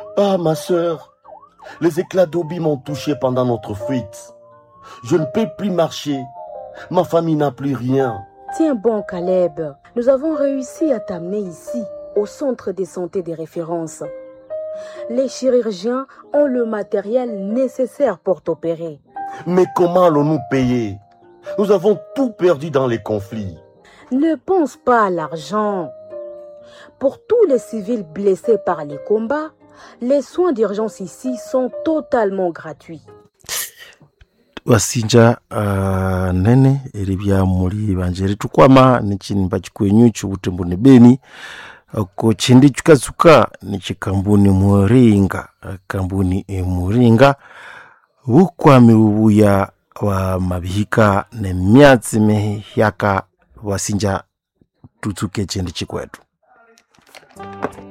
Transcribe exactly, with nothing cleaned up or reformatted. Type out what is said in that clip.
Ah, ma sœur, les éclats d'obus m'ont touché pendant notre fuite. Je ne peux plus marcher. Ma famille n'a plus rien. Tiens bon, Caleb. Nous avons réussi à t'amener ici, au centre de santé de référence. Les chirurgiens ont le matériel nécessaire pour t'opérer. Mais comment allons-nous payer? Nous avons tout perdu dans les conflits. Ne pense pas à l'argent. Pour tous les civils blessés par les combats, les soins d'urgence ici sont totalement gratuits. Wasinja uh, nene eribya muri banjeri tukwama nichinimba chikwenyu chubutembo ne Beni ko chindi chukazuka nichikambuni muringa kambuni e muringa ukwami ubuya wa mabihika ne myatsi mehyaka wasinja tutsuke chindi chikwetu.